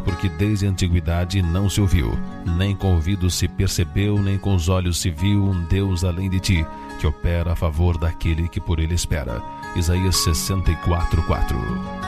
porque desde a antiguidade não se ouviu, nem com ouvido se percebeu, nem com os olhos se viu um Deus além de ti, que opera a favor daquele que por ele espera. Isaías 64:4.